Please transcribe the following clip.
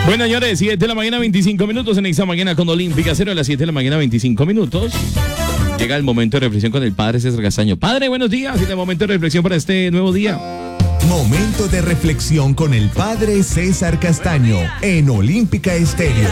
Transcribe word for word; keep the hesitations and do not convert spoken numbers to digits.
Bueno, señores, siete de la mañana, veinticinco minutos en esta mañana con Olímpica Cero, a las siete de la mañana, veinticinco minutos. Llega el momento de reflexión con el padre César Castaño. Padre, buenos días. Y el momento de reflexión para este nuevo día. Momento de reflexión con el padre César Castaño en Olímpica Estéreo.